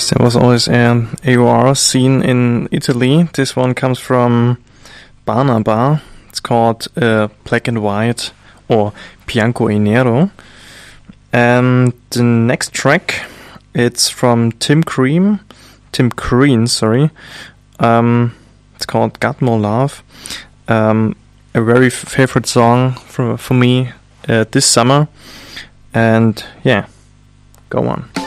There was always an AOR scene in Italy. This one comes from Barnaba. It's called Black and White or Bianco e Nero. And the next track, it's from Tim Crean, sorry. It's called Got More Love. A very favorite song for me this summer. And yeah, go on.